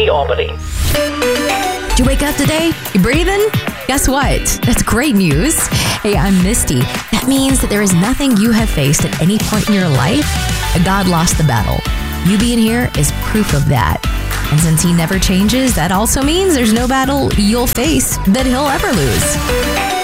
Albany, Albany. Did you wake up today? You breathing? Guess what? That's great news. Hey, I'm Misty. That means that there is nothing you have faced at any point in your life that God lost the battle. You being here is proof of that. And since He never changes, that also means there's no battle you'll face that He'll ever lose.